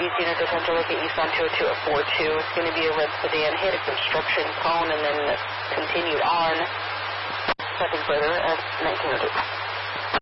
Southeast unit attempt to look at east on 202 at 42. It's going to be a red sedan, hit a construction cone, and then continued on. Nothing further at 1902.